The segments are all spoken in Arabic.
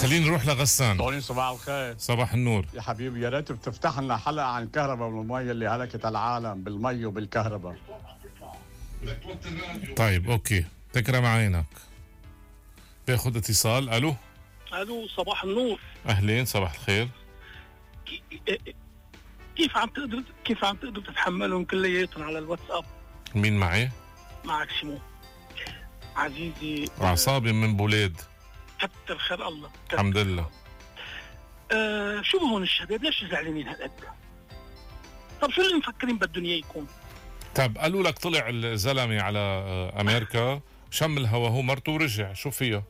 خلينا نروح لغسان. طولين صباح الخير. صباح النور يا حبيبي، يا ريت بتفتح لنا حلقة عن الكهرباء والمي اللي هلكت العالم بالمي وبالكهرباء. طيب اوكي، تكرم عينك. باخذ اتصال. الو صباح النور. اهلين، صباح الخير. كيف عم تقدر تتحملهم كلياتهم على الواتساب؟ مين معي؟ معك شمو عزيزي. اعصابي من بولاد. كتر خير الله. الحمد لله. شو بهون الشباب ليش زعلانين هالقد؟ طب شو اللي مفكرين بالدنيا يكون؟ طب قالوا لك طلع الزلمه على امريكا، شم الهوا هو مرته ورجع، شو فيها؟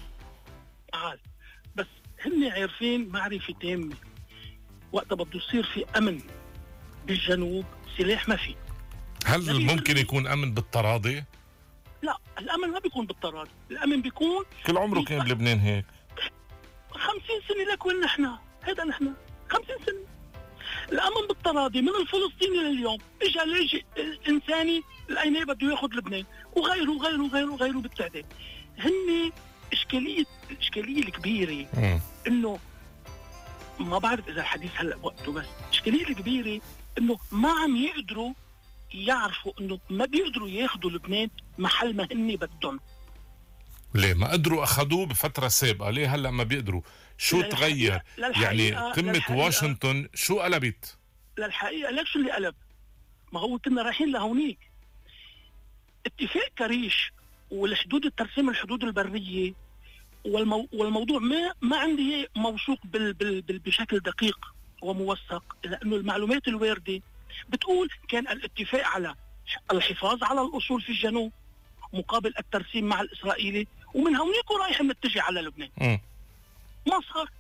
بس هن عارفين معرفة تامة، وقت بده يصير في امن بالجنوب سلاح ما في. هل ممكن يكون امن بالتراضي؟ لا، الامن ما بيكون بالتراضي، الامن بيكون كل عمره كان بلبنان هيك. 50 سنة لك وين نحن؟ هيدا نحن 50 سنة. الامن بالتراضي من الفلسطيني لليوم، اجى لاجئ انساني لقيناه بده ياخذ لبنان، وغيره وغيره وغيره وغيره بالتعداد. هن الاشكالية الكبيرة انه ما بعرف اذا الحديث هلا وقته، بس الاشكالية الكبيرة انه ما عم يقدروا يعرفوا انه ما بيقدروا ياخذوا لبنان محل ما هن بدهم. ليه ما قدروا اخذوه بفترة سابقة؟ ليه هلا ما بيقدروا؟ شو تغير؟ يعني قمة واشنطن شو قلبت؟ للحقيقة لك شو اللي قلب؟ ما هو كنا رايحين لهونيك. اتفاق كريش والحدود الترسيم الحدود البرية والموضوع ما عندي موثوق بشكل دقيق وموثق، لأنه المعلومات الواردة بتقول كان الاتفاق على الحفاظ على الأصول في الجنوب مقابل الترسيم مع الإسرائيلي، ومن هونيك رايح نتجه على لبنان. ما صار.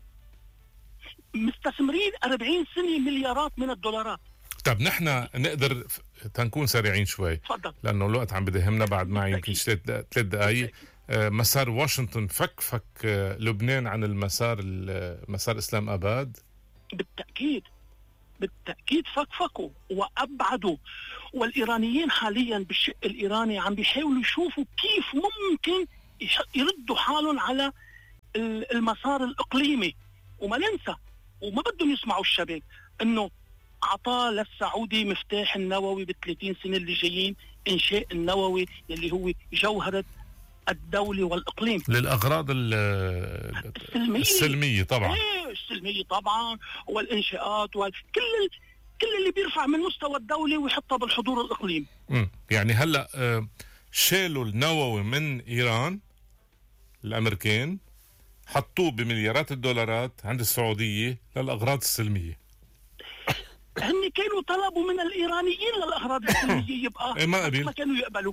مستثمرين 40 سنة مليارات من الدولارات. طب نحن نقدر تنكون سريعين شوي، تفضل، لأنه الوقت عم بدهمنا بعد ما يمكن 3 دقايق. مسار واشنطن فك لبنان عن مسار إسلام أباد. بالتأكيد فكوا وأبعدوا، والإيرانيين حاليا بالشق الإيراني عم بيحاولوا يشوفوا كيف ممكن يردوا حالهم على المسار الإقليمي. وما ننسى وما بدهم يسمعوا الشباب انه عطاه للسعودي مفتاح النووي ب30 سنة اللي جايين، انشاء النووي اللي هو جوهرة الدولة والإقليم للأغراض السلمية طبعا. السلمية طبعا، والإنشاءات كل اللي بيرفع من مستوى الدولة ويحطها بالحضور الإقليمي. يعني هلأ شالوا النووي من إيران، الأمريكان حطوه بمليارات الدولارات عند السعودية للأغراض السلمية. هن كانوا طلبوا من الإيرانيين للأغراض السلمية يبقى ما كانوا يقبلوا.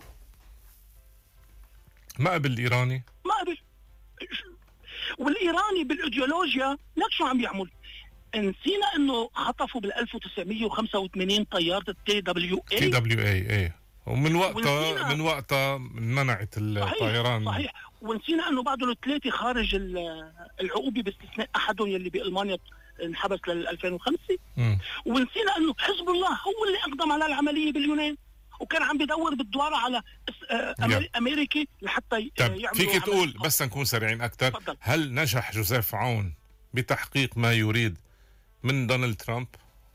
ما قبل الإيراني؟ ما قبل. والإيراني بالإيديولوجيا لك شو عم يعمل؟ نسينا انه خطفوا بال1985 طيارة التي دبليو اي ومن وقتها منعت الطيران. صحيح. ونسينا انه بعده 3 خارج العقوبة باستثناء احدهم يلي بألمانيا انحبس لل2005. ونسينا انه حزب الله هو اللي اقدم على العملية باليونان، وكان عم بدور بالدوارة على امريكي لحتى يعملوا. فيك تقول بس نكون سريعين اكثر، هل نجح جوزيف عون بتحقيق ما يريد من دونالد ترامب؟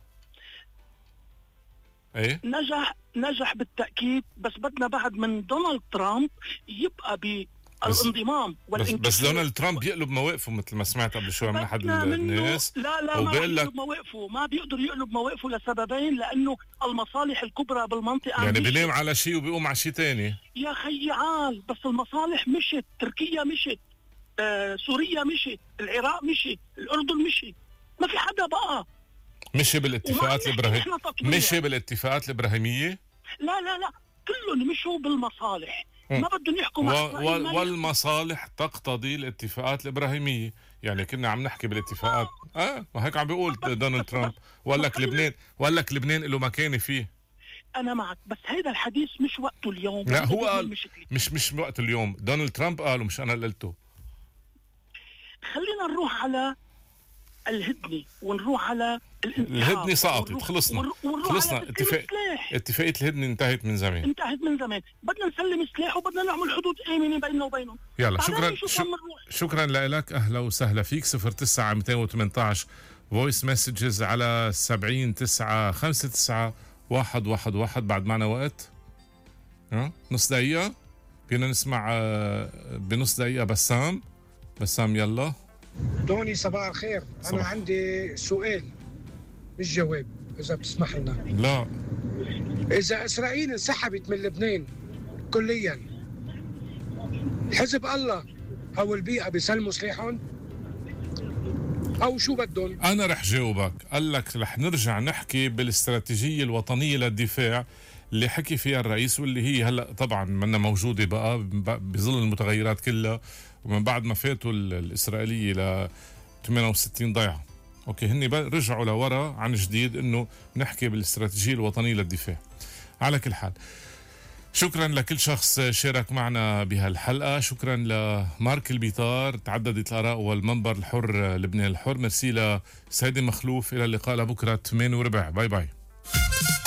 ايه نجح بالتأكيد، بس بدنا بعد من دونالد ترامب يبقى بالانضمام والانكشاف. بس دونالد ترامب يقلب مواقفه مثل ما سمعت قبل شوي من احد الناس. لا ما يقلب مواقفه، ما بيقدر يقلب مواقفه لسببين، لانه المصالح الكبرى بالمنطقة يعني بينام على شيء وبيقوم على شيء تاني. يا خيال، بس المصالح مشت، تركيا مشت، سوريا مشت، العراق مشي، الأردن مشي، ما في حدا بقى مشي بالاتفاقات الإبراهيمية. لا كلهم مشوا بالمصالح، ما بدهم يحكوا مع والمصالح تقتضي الاتفاقات الإبراهيمية. يعني كنا عم نحكي بالاتفاقات ما هيك عم بيقول دونالد ترامب. وقال لك لبنان له مكانة فيه. أنا معك، بس هيدا الحديث مش وقته اليوم. لا هو قال مش وقت اليوم، دونالد ترامب قال ومش أنا اللي قلته. خلينا نروح على الهدنة ونروح على الهدنة سقطت، خلصنا اتفاقية الهدنة انتهت من زمان. بدنا نسلم سلاح وبدنا نعمل حدود آمنة بيننا وبينهم. يلا شكرا لك، أهلا وسهلا فيك. 09 218 فويس مسجز على 70 9 59 111. بعد معنا وقت نص دقيقة، فينا نسمع بنص دقيقة بسام يلا. دوني صباح الخير. أنا عندي سؤال مش جواب إذا بتسمح لنا. لا، إذا إسرائيل انسحبت من لبنان كليا، حزب الله أو البيئة بيسلموا سلاحهم أو شو بدهم؟ أنا رح جاوبك. قال لك رح نرجع نحكي بالاستراتيجية الوطنية للدفاع اللي حكي فيها الرئيس، واللي هي هلأ طبعا منا موجودة بقى بظل المتغيرات كلها، ومن بعد ما فاتوا الإسرائيلية ل 68 ضيعة. أوكي، هني رجعوا لورا عن جديد إنه نحكي بالاستراتيجية الوطنية للدفاع. على كل حال، شكرا لكل شخص شارك معنا بهالحلقة. شكرا لمارك البيطار، تعددت الآراء والمنبر الحر لبنان الحر. ميرسي لسيدي مخلوف. إلى اللقاء لبكرة 8:15. باي باي.